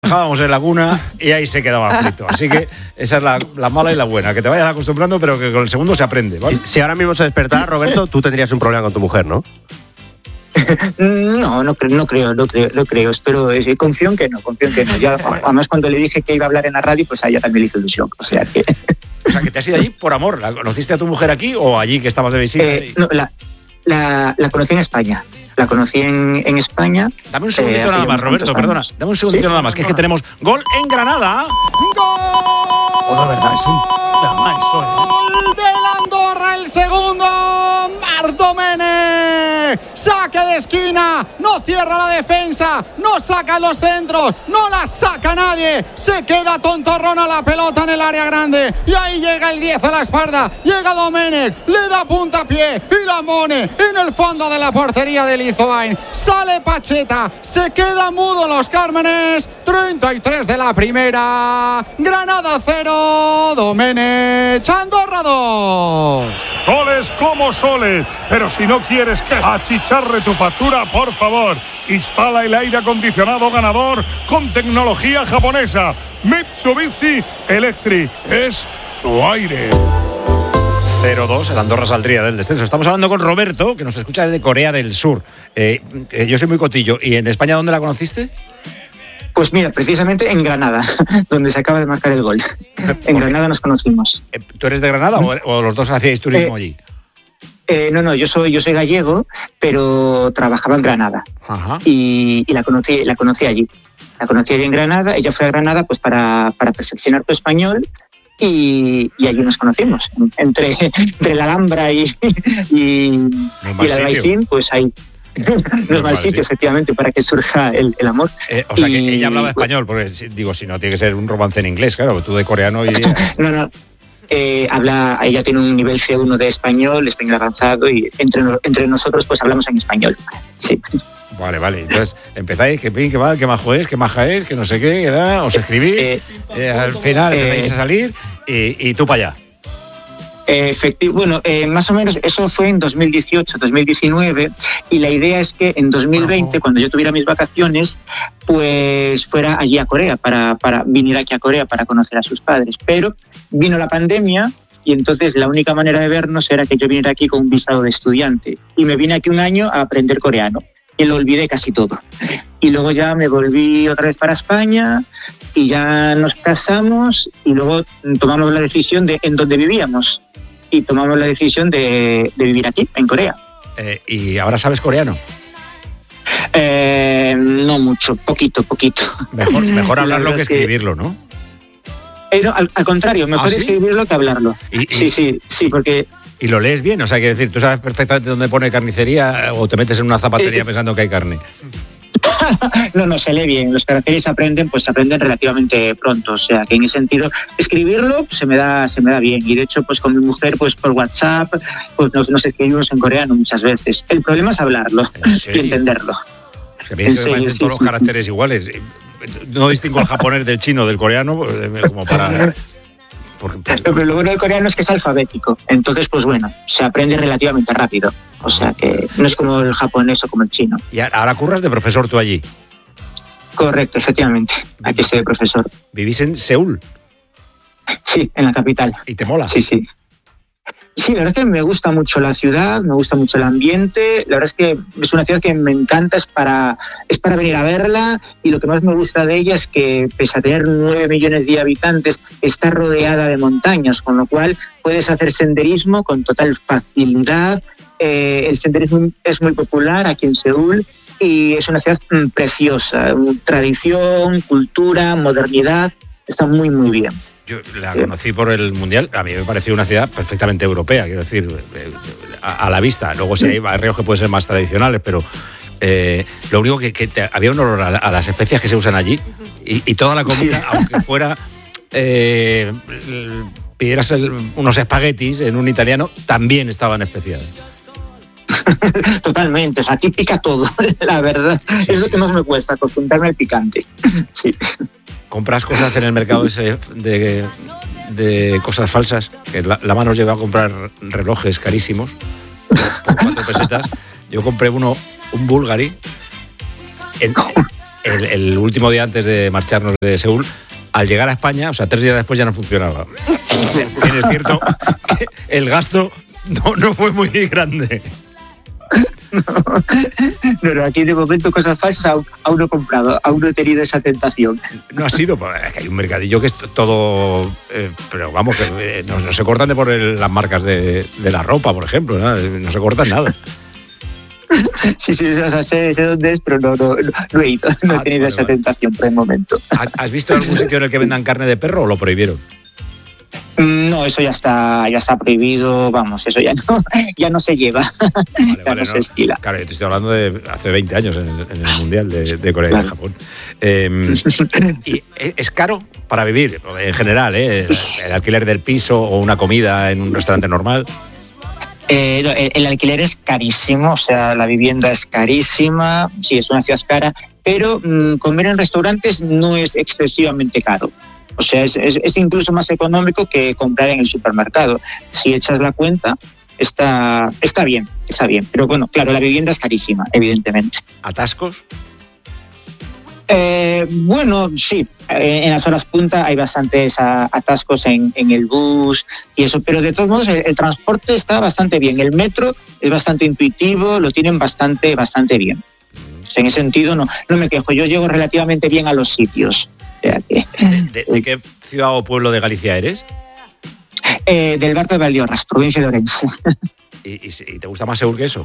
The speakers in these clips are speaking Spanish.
dejábamos en la cuna y ahí se quedaba frito. Así que esa es la mala y la buena, que te vayas acostumbrando, pero que con el segundo se aprende, ¿vale? Si ahora mismo se despertara, Roberto, tú tendrías un problema con tu mujer, ¿no? No creo. Espero, confío en que no. Ya, además, cuando le dije que iba a hablar en la radio, pues a ella también le hizo ilusión. O sea, que te has ido allí por amor. ¿La conociste a tu mujer aquí o allí que estabas de visita? No, la conocí en España. La conocí en España. Dame un segundito nada más, Roberto, perdona. Dame un segundito nada más, que es que tenemos gol en Granada. ¡Gol! Oh, no, verdad, es un drama eso, ¡Gol del Andorra, el segundo! Marc Domènech. Saque de esquina. No cierra la defensa. No saca los centros. No la saca nadie. Se queda tontorrona la pelota en el área grande. Y ahí llega el 10 a la espalda. Llega Domènech. Le da puntapié. Y la pone en el fondo de la portería del Lizoain. Sale Pacheta. Se queda mudo los Cármenes. 33 de la primera. Granada 0. Domènech. Andorra 2. Goles como soles, pero si no quieres que achicharre tu factura, por favor, instala el aire acondicionado ganador con tecnología japonesa. Mitsubishi Electric es tu aire. 0-2, el Andorra saldría del descenso. Estamos hablando con Roberto, que nos escucha desde Corea del Sur. Yo soy muy cotillo. ¿Y en España dónde la conociste? Pues mira, precisamente en Granada, donde se acaba de marcar el gol. En Granada nos conocimos. ¿Tú eres de Granada o los dos hacíais turismo allí? No, yo soy gallego, pero trabajaba en Granada. Ajá. Y la conocí allí. La conocí allí en Granada. Ella fue a Granada pues para perfeccionar su español. Y allí nos conocimos. Entre la Alhambra y el Albaicín, pues ahí. No es mal sitio, efectivamente, para que surja el amor. O sea, que ella hablaba español, porque digo, si no, tiene que ser un romance en inglés, claro, tú de coreano y... No. Ella tiene un nivel C1 de español avanzado, y entre nosotros pues hablamos en español. Sí. Vale. Entonces, empezáis, que majo es, que maja es, que no sé qué, ¿verdad? Os escribís, al final empezáis a salir y tú para allá. Más o menos eso fue en 2018, 2019, y la idea es que en 2020, cuando yo tuviera mis vacaciones, pues fuera allí a Corea, para venir aquí a Corea para conocer a sus padres. Pero vino la pandemia y entonces la única manera de vernos era que yo viniera aquí con un visado de estudiante. Y me vine aquí un año a aprender coreano y lo olvidé casi todo. Y luego ya me volví otra vez para España y ya nos casamos y luego tomamos la decisión de en dónde vivíamos. Y tomamos la decisión de vivir aquí, en Corea. ¿Y ahora sabes coreano? No mucho, poquito. Mejor hablarlo que escribirlo, ¿no? No, al contrario, mejor escribirlo que hablarlo. Sí, porque... ¿Y lo lees bien? O sea, quiero decir, ¿tú sabes perfectamente dónde pone carnicería o te metes en una zapatería pensando que hay carne? No, se lee bien. Los caracteres se aprenden relativamente pronto. O sea, que en ese sentido, escribirlo se me da bien. Y de hecho, pues con mi mujer, pues por WhatsApp, pues nos escribimos en coreano muchas veces. El problema es hablarlo y entenderlo. Se me dice que parecen todos los caracteres iguales. No distingo el japonés del chino, del coreano, como para... Pero lo bueno del coreano es que es alfabético. Entonces, pues bueno, se aprende relativamente rápido. O sea que no es como el japonés o como el chino. ¿Y ahora curras de profesor tú allí? Correcto, efectivamente. Aquí estoy de profesor. ¿Vivís en Seúl? Sí, en la capital. ¿Y te mola? Sí. Sí, la verdad es que me gusta mucho la ciudad, me gusta mucho el ambiente. La verdad es que es una ciudad que me encanta, es para venir a verla, y lo que más me gusta de ella es que, pese a tener 9 millones de habitantes, está rodeada de montañas, con lo cual puedes hacer senderismo con total facilidad. El senderismo es muy popular aquí en Seúl y es una ciudad preciosa. Tradición, cultura, modernidad, está muy, muy bien. Yo la conocí por el Mundial, a mí me pareció una ciudad perfectamente europea, quiero decir, a la vista. Luego sí hay barrios que pueden ser más tradicionales, pero lo único que había un olor a las especias que se usan allí y toda la comida, aunque fuera... pidieras unos espaguetis en un italiano, también estaban especiados. Totalmente, o sea, aquí pica todo, la verdad. Sí, es lo que más me cuesta, acostumbrarme al picante. Sí. ¿Compras cosas en el mercado ese de cosas falsas? Que la mano nos lleva a comprar relojes carísimos, por 4 pesetas. Yo compré un Bulgari el último día antes de marcharnos de Seúl, al llegar a España, o sea, 3 días después ya no funcionaba. Bien, es cierto que el gasto no fue muy grande. No, aquí de momento cosas falsas aún no he comprado, aún no he tenido esa tentación. No ha sido, es que hay un mercadillo que es todo, pero vamos, que no se cortan de poner las marcas de la ropa, por ejemplo, no se cortan nada. Sí, o sea, sé dónde es, pero no he ido, no he tenido esa tentación por el momento. ¿Has visto algún sitio en el que vendan carne de perro o lo prohibieron? No, eso ya está prohibido, vamos, eso ya no se lleva, no se estila. Claro, yo te estoy hablando de hace 20 años en el Mundial de Corea y de Japón. ¿Y es caro para vivir, en general, el alquiler del piso o una comida en un restaurante normal? El alquiler es carísimo, o sea, la vivienda es carísima, sí, es una ciudad cara, pero comer en restaurantes no es excesivamente caro. O sea, es incluso más económico que comprar en el supermercado. Si echas la cuenta, está bien. Pero bueno, claro, la vivienda es carísima, evidentemente. ¿Atascos? Bueno, sí. En las horas punta hay bastantes atascos en el bus y eso, pero de todos modos el transporte está bastante bien. El metro es bastante intuitivo, lo tienen bastante bien. O sea, en ese sentido no me quejo. Yo llego relativamente bien a los sitios. ¿De qué ciudad o pueblo de Galicia eres? Del Barco de Valdeorras, provincia de Orense. ¿Y te gusta más Seúl que eso?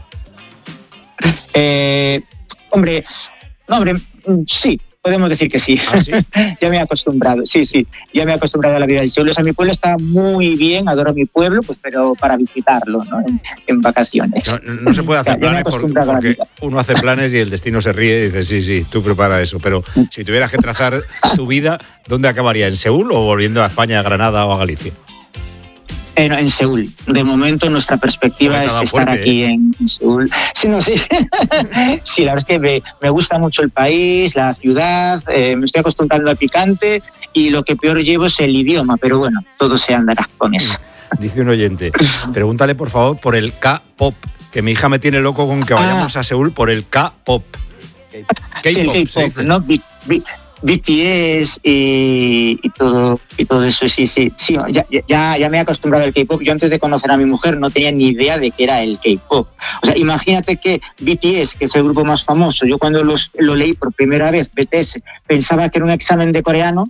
Hombre, sí, podemos decir que sí. ¿Ah, sí? Ya me he acostumbrado, sí, ya me he acostumbrado a la vida del Seúl. O sea, mi pueblo está muy bien, adoro mi pueblo, pues pero para visitarlo, ¿no? En vacaciones. No se puede hacer planes porque uno hace planes y el destino se ríe y dice, sí, tú prepara eso. Pero si tuvieras que trazar tu vida, ¿dónde acabaría? ¿En Seúl o volviendo a España, a Granada o a Galicia? En Seúl. De momento nuestra perspectiva es estar aquí en Seúl. Sí, sí, la verdad es que me gusta mucho el país, la ciudad, me estoy acostumbrando al picante y lo que peor llevo es el idioma, pero bueno, todo se andará con eso. Dice un oyente, pregúntale por favor por el K-pop, que mi hija me tiene loco con que vayamos a Seúl por el K-pop. Sí, el K-pop, ¿no? BTS y todo eso, sí, ya me he acostumbrado al K-pop. Yo antes de conocer a mi mujer no tenía ni idea de qué era el K-pop. O sea, imagínate que BTS, que es el grupo más famoso, yo cuando lo leí por primera vez, BTS, pensaba que era un examen de coreano.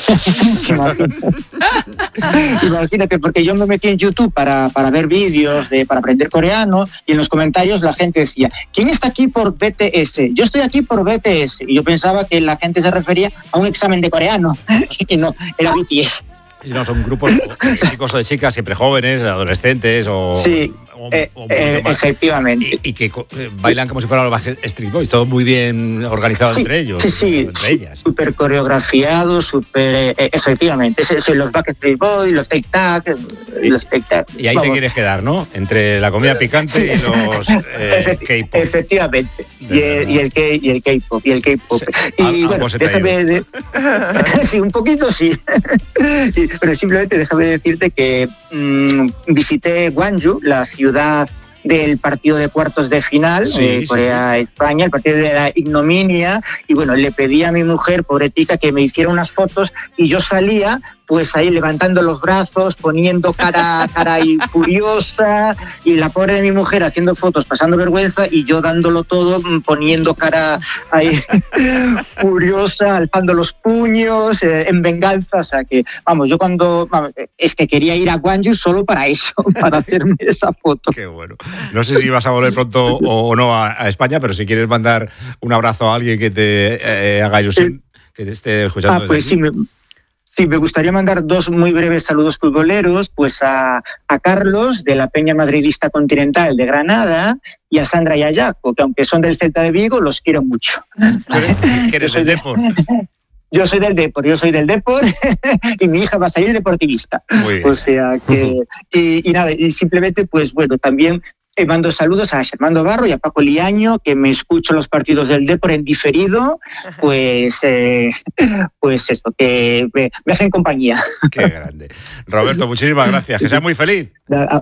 Imagínate, porque yo me metí en YouTube para ver vídeos, para aprender coreano, y en los comentarios la gente decía, ¿quién está aquí por BTS? Yo estoy aquí por BTS. Y yo pensaba que la gente se refería a un examen de coreano y no, era BTS. No, son grupos de chicos o de chicas siempre jóvenes, adolescentes o... Sí, efectivamente. Y que bailan como si fueran los Backstreet Boys, todo muy bien organizado entre ellos. Sí, entre ellas. Súper coreografiado, efectivamente. Los Backstreet Boys, los Take-Tac, Y ahí te quieres quedar, ¿no? Entre la comida picante y los K-pop. Efectivamente. Y el K-pop. Sí. Y bueno, déjame... sí, un poquito sí. Pero simplemente déjame decirte que visité Gwangju, la ciudad del partido de cuartos de final, Corea-España, el partido de la ignominia, y bueno, le pedí a mi mujer, pobretica, que me hiciera unas fotos y yo salía pues ahí levantando los brazos, poniendo cara ahí furiosa, y la pobre de mi mujer haciendo fotos, pasando vergüenza, y yo dándolo todo, poniendo cara ahí furiosa, alzando los puños, en venganza. O sea que, es que quería ir a Gwangju solo para eso, para hacerme esa foto. Qué bueno. No sé si vas a volver pronto o no a España, pero si quieres mandar un abrazo a alguien que te haga ilusión, que te esté escuchando. Pues sí, me gustaría mandar 2 muy breves saludos futboleros, pues a Carlos, de la Peña Madridista Continental de Granada, y a Sandra y a Jaco, que aunque son del Celta de Vigo, los quiero mucho. ¿Qué eres del Depor? Yo soy del Depor y mi hija va a salir deportivista. Muy bien. O sea que, y nada, y simplemente, pues bueno, también mando saludos a Germán Barro y a Paco Liaño, que me escucho los partidos del Depor en diferido, pues eso, que me hacen compañía. Qué grande. Roberto, muchísimas gracias. Que seas muy feliz.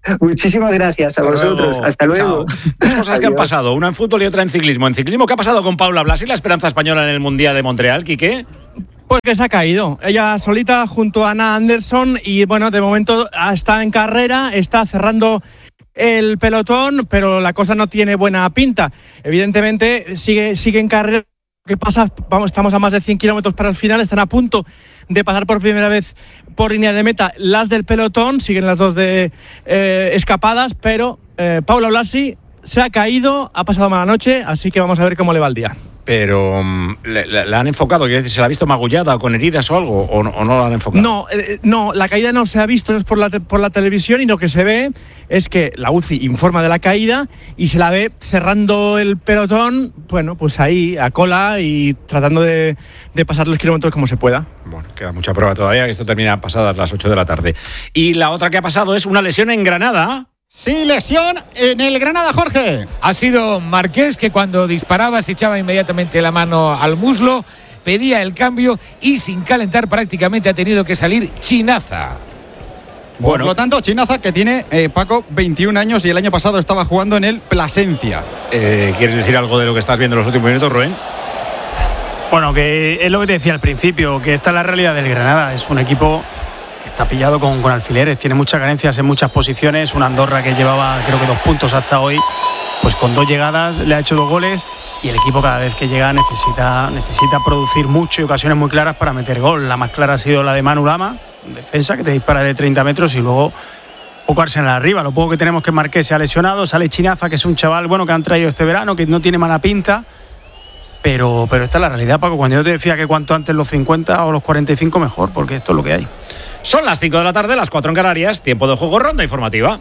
Muchísimas gracias a vosotros. Hasta luego. Dos cosas que han pasado, una en fútbol y otra en ciclismo. En ciclismo, ¿qué ha pasado con Paula Blasi, la esperanza española en el Mundial de Montreal, Quique? Pues que se ha caído. Ella solita junto a Ana Anderson y bueno, de momento está en carrera, está cerrando el pelotón, pero la cosa no tiene buena pinta. Evidentemente sigue en carrera. ¿Qué pasa? Estamos a más de 100 kilómetros para el final, están a punto de pasar por primera vez por línea de meta las del pelotón, siguen las dos de escapadas, pero Paula Blasi se ha caído, ha pasado mala noche, así que vamos a ver cómo le va el día. Pero ¿la han enfocado? Quiero decir, ¿se la ha visto magullada o con heridas o algo? ¿O no la han enfocado? No, la caída no se ha visto, no es por la televisión, y lo que se ve es que la UCI informa de la caída y se la ve cerrando el pelotón, bueno, pues ahí, a cola y tratando de pasar los kilómetros como se pueda. Bueno, queda mucha prueba todavía, que esto termina pasadas las 8 de la tarde. Y la otra que ha pasado es una lesión en Granada. Sí, lesión en el Granada, Jorge. Ha sido Marqués, que cuando disparaba se echaba inmediatamente la mano al muslo, pedía el cambio y sin calentar prácticamente ha tenido que salir Chinaza. Por lo tanto, Chinaza, que tiene, Paco, 21 años y el año pasado estaba jugando en el Plasencia. ¿Quieres decir algo de lo que estás viendo en los últimos minutos, Rubén? Bueno, que es lo que te decía al principio, que esta es la realidad del Granada. Es un equipo que está pillado con alfileres, tiene muchas carencias en muchas posiciones. Una Andorra que llevaba creo que 2 puntos hasta hoy, pues con 2 llegadas le ha hecho 2 goles, y el equipo cada vez que llega necesita producir mucho y ocasiones muy claras para meter gol. La más clara ha sido la de Manu Lama, defensa que te dispara de 30 metros, y luego poco Arsenal arriba. Lo poco que tenemos que Marqués se ha lesionado, sale Chinaza, que es un chaval bueno que han traído este verano, que no tiene mala pinta. Pero esta es la realidad, Paco. Cuando yo te decía que cuanto antes los 50 o los 45 mejor, porque esto es lo que hay. Son las 5 de la tarde, las 4 en Canarias, tiempo de juego, ronda informativa.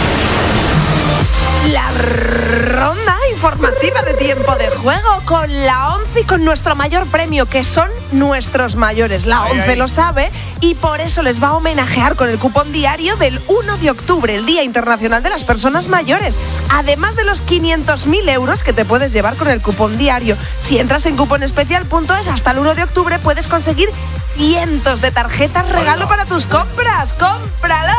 La ronda informativa de tiempo de juego con la ONCE y con nuestro mayor premio, que son nuestros mayores. La ONCE lo sabe y por eso les va a homenajear con el cupón diario del 1 de octubre, el Día Internacional de las Personas Mayores. Además de los 500.000 euros que te puedes llevar con el cupón diario. Si entras en cuponespecial.es hasta el 1 de octubre puedes conseguir cientos de tarjetas regalo para tus compras. ¡Cómpralo!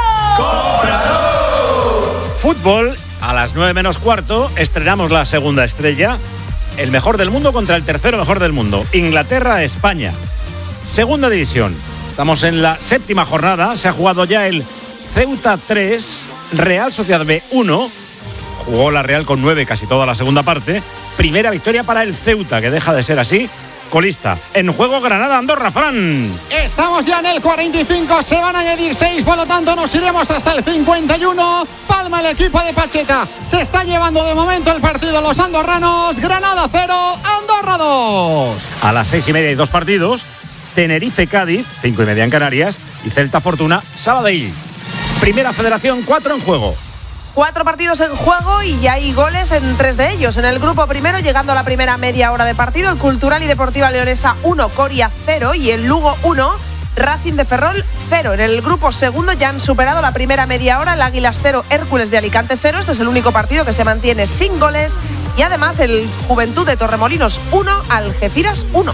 ¡Cómpralo! Fútbol. A las 9 menos cuarto estrenamos la segunda estrella. El mejor del mundo contra el tercero mejor del mundo. Inglaterra-España. Segunda división. Estamos en la 7ª jornada. Se ha jugado ya el Ceuta 3, Real Sociedad B 1. Jugó la Real con 9 casi toda la segunda parte. Primera victoria para el Ceuta, que deja de ser así colista. En juego Granada-Andorra, Fran. Estamos ya en el 45, se van a añadir 6, por lo tanto nos iremos hasta el 51. Palma el equipo de Pacheta. Se está llevando de momento el partido los andorranos. Granada 0, Andorra 2. A las 6:30 hay 2 partidos. Tenerife-Cádiz, 5:30 en Canarias. Y Celta-Fortuna, Sabadell. Primera Federación, 4 en juego. 4 partidos en juego y ya hay goles en 3 de ellos. En el grupo primero, llegando a la primera media hora de partido, el Cultural y Deportiva Leonesa 1, Coria 0 y el Lugo 1, Racing de Ferrol 0. En el grupo segundo ya han superado la primera media hora, el Águilas 0, Hércules de Alicante 0. Este es el único partido que se mantiene sin goles. Y además el Juventud de Torremolinos 1, Algeciras 1.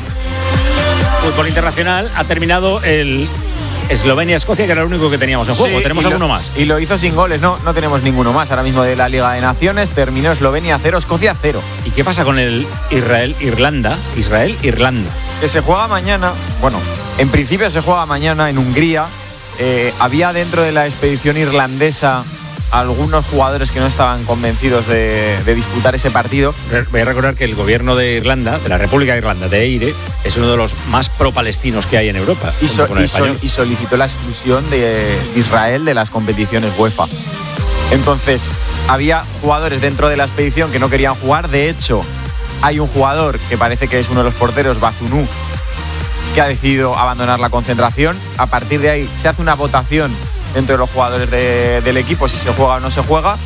Fútbol internacional, ha terminado el Eslovenia-Escocia, que era el único que teníamos en juego. ¿Tenemos alguno más? Y lo hizo sin goles, no tenemos ninguno más ahora mismo de la Liga de Naciones. Terminó Eslovenia 0, Escocia 0. ¿Y qué pasa con el Israel-Irlanda? Israel-Irlanda. Que se juega mañana, bueno, en principio se juega mañana en Hungría. Había dentro de la expedición irlandesa algunos jugadores que no estaban convencidos de disputar ese partido. Voy a recordar que el gobierno de Irlanda, de la República de Irlanda, de EIRE, es uno de los más pro-palestinos que hay en Europa. Y solicitó la exclusión de Israel de las competiciones UEFA. Entonces, había jugadores dentro de la expedición que no querían jugar. De hecho, hay un jugador que parece que es uno de los porteros, Bazunu, que ha decidido abandonar la concentración. A partir de ahí se hace una votación entre los jugadores del equipo, si se juega o no se juega,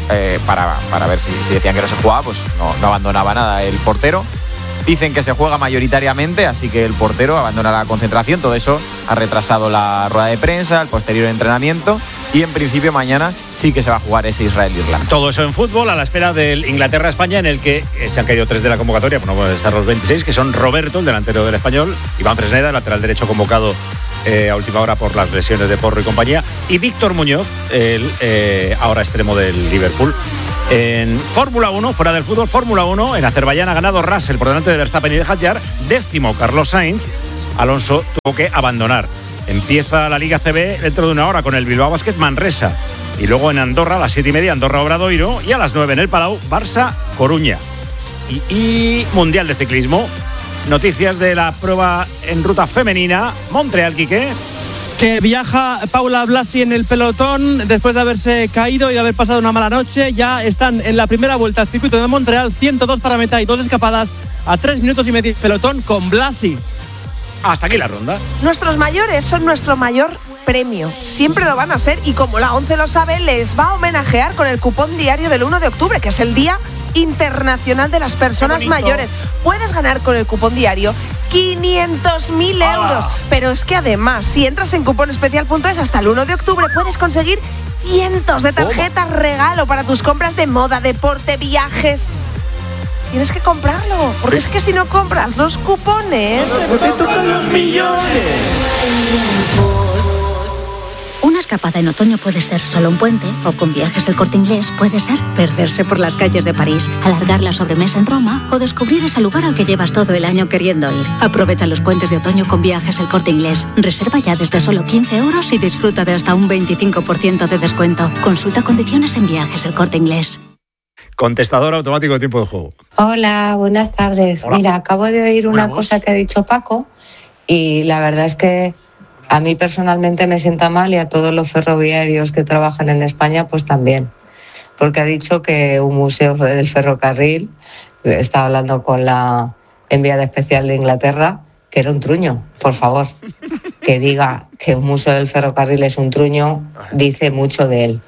para ver si decían que no se jugaba, pues no abandonaba nada el portero. Dicen que se juega mayoritariamente, así que el portero abandona la concentración. Todo eso ha retrasado la rueda de prensa, el posterior entrenamiento. y en principio mañana sí que se va a jugar ese Israel-Irlanda. Todo eso en fútbol a la espera del Inglaterra-España, en el que se han caído 3 de la convocatoria, bueno, pueden estar los 26, que son Roberto, el delantero del Español, Iván Fresneda, el lateral derecho convocado a última hora por las lesiones de Porro y compañía, y Víctor Muñoz, el ahora extremo del Liverpool. En Fórmula 1, fuera del fútbol, Fórmula 1, en Azerbaiyán ha ganado Russell por delante de Verstappen y de Hadjar, 10º Carlos Sainz. Alonso tuvo que abandonar. Empieza la Liga CB dentro de una hora con el Bilbao Basket Manresa, y luego en Andorra a las 7:30 Andorra Obradoiro, y a las 9 en el Palau Barça Coruña. Y Mundial de Ciclismo, noticias de la prueba en ruta femenina, Montreal, Quique. Que viaja Paula Blasi en el pelotón después de haberse caído y de haber pasado una mala noche. Ya están en la primera vuelta al circuito de Montreal, 102 para meta y 2 escapadas a 3 minutos y medio pelotón con Blasi. Hasta aquí la ronda. Nuestros mayores son nuestro mayor premio, siempre lo van a ser, y como la ONCE lo sabe, les va a homenajear con el cupón diario del 1 de octubre, que es el Día Internacional de las Personas Mayores. Puedes ganar con el cupón diario 500.000 euros. Pero es que además, si entras en cuponespecial.es hasta el 1 de octubre, puedes conseguir cientos de tarjetas regalo para tus compras de moda, deporte, viajes. Tienes que comprarlo, porque es que si no compras los cupones, te tocan los millones. Una escapada en otoño puede ser solo un puente, o con Viajes El Corte Inglés puede ser perderse por las calles de París, alargar la sobremesa en Roma o descubrir ese lugar al que llevas todo el año queriendo ir. Aprovecha los puentes de otoño con Viajes El Corte Inglés. Reserva ya desde solo 15 euros y disfruta de hasta un 25% de descuento. Consulta condiciones en Viajes El Corte Inglés. Contestador automático de tiempo de juego. Hola, buenas tardes. Hola. Mira, acabo de oír una cosa que ha dicho Paco y la verdad es que a mí personalmente me sienta mal, y a todos los ferroviarios que trabajan en España pues también, porque ha dicho que un museo del ferrocarril, estaba hablando con la enviada especial de Inglaterra, que era un truño. Por favor, que diga que un museo del ferrocarril es un truño, dice mucho de él.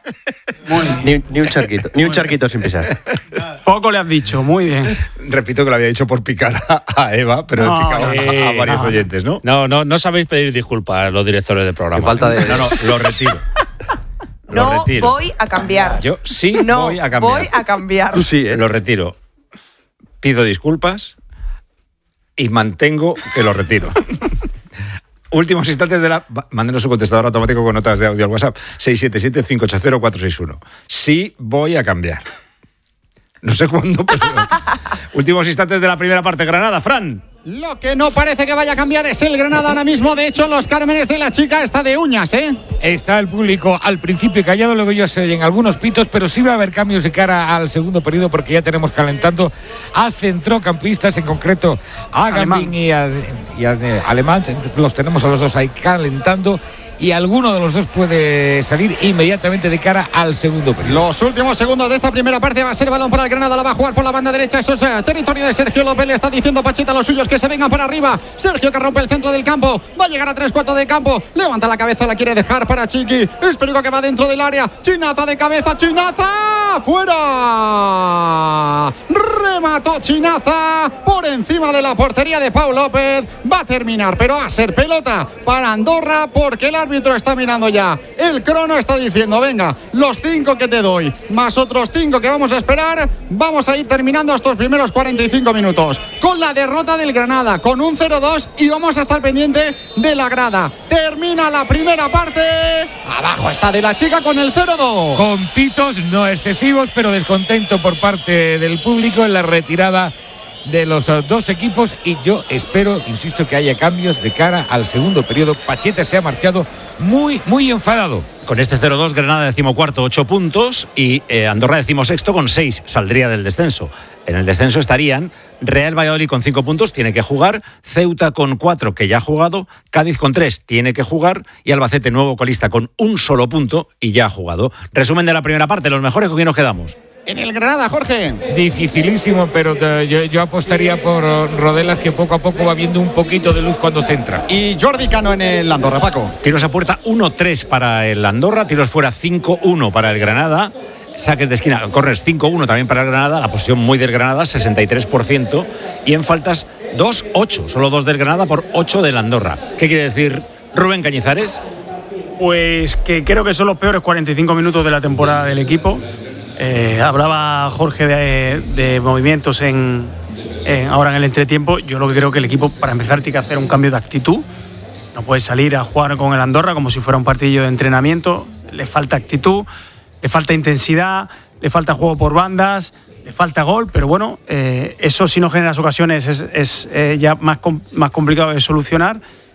Ni un charquito sin pisar. Poco le has dicho, muy bien. Repito que lo había dicho por picar a Eva, pero he picado a varios oyentes, ¿no? No sabéis pedir disculpas los directores de programas. Falta de... No, lo retiro. No voy a cambiar. Yo sí no voy a cambiar. voy a cambiar. Tú sí, ¿eh? Lo retiro. Pido disculpas y mantengo que lo retiro. Últimos instantes de la... Mándenos un contestador automático con notas de audio al WhatsApp 677-580-461. Sí voy a cambiar. No sé cuándo, pero... Últimos instantes de la primera parte. Granada, Fran. Lo que no parece que vaya a cambiar es el Granada ahora mismo. De hecho, los Cármenes de la Chica está de uñas, ¿eh? Está el público al principio callado, luego ya se oyen algunos pitos, pero sí va a haber cambios de cara al segundo periodo, porque ya tenemos calentando a centrocampistas, en concreto a Gambín y a Alemán. Los tenemos a los dos ahí calentando, y alguno de los dos puede salir inmediatamente de cara al segundo periodo. Los últimos segundos de esta primera parte. Va a ser balón para el Granada, la va a jugar por la banda derecha. Eso es territorio de Sergio López. Le está diciendo Pacheta a los suyos que se vengan para arriba. Sergio, que rompe el centro del campo, va a llegar a 3/4 de campo, levanta la cabeza, la quiere dejar para Chiqui. Esperico, que va dentro del área. Chinaza de cabeza, Chinaza, fuera. Remató Chinaza por encima de la portería de Pau López. Va a terminar, pero va a ser pelota para Andorra, porque el árbitro está mirando ya el crono, está diciendo: venga, los 5 que te doy más otros 5 que vamos a esperar. Vamos a ir terminando estos primeros 45 minutos con la derrota del Granada, con un 0-2, y vamos a estar pendiente de la grada. Termina la primera parte. Abajo está de la Chica con el 0-2. Con pitos no excesivos, pero descontento por parte del público en la retirada de los dos equipos, y yo espero, insisto, que haya cambios de cara al segundo periodo. Pacheta se ha marchado muy enfadado. Con este 0-2, Granada 14º, 8 puntos, y Andorra 16º con 6, saldría del descenso. En el descenso estarían Real Valladolid con 5 puntos, tiene que jugar, Ceuta con 4, que ya ha jugado, Cádiz con 3, tiene que jugar, y Albacete, nuevo colista, con un solo punto y ya ha jugado. Resumen de la primera parte, los mejores, ¿con quién nos quedamos? En el Granada, Jorge. Dificilísimo, pero yo apostaría por Rodelas, que poco a poco va viendo un poquito de luz cuando centra. Y Jordi Cano en el Andorra, Paco. Tiros a puerta 1-3 para el Andorra, tiros fuera 5-1 para el Granada, saques de esquina, corners 5-1 también para el Granada, la posición muy del Granada, 63%, y en faltas 2-8, solo 2 del Granada por 8 del Andorra. ¿Qué quiere decir Rubén Cañizares? Pues que creo que son los peores 45 minutos de la temporada del equipo. Hablaba Jorge de movimientos ahora en el entretiempo. Yo lo que creo que el equipo, para empezar, tiene que hacer un cambio de actitud. No puede salir a jugar con el Andorra como si fuera un partido de entrenamiento. Le falta actitud, le falta intensidad, le falta juego por bandas, le falta gol, pero bueno, eso si no generas ocasiones es ya más complicado de solucionar.